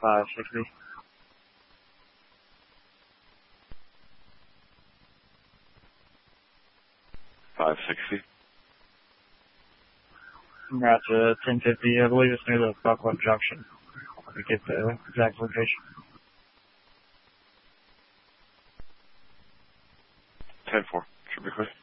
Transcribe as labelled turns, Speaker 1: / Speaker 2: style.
Speaker 1: 560. Route to 1050. I believe it's near the Buckland Junction. We get the exact location.
Speaker 2: 10-4. Should be clear.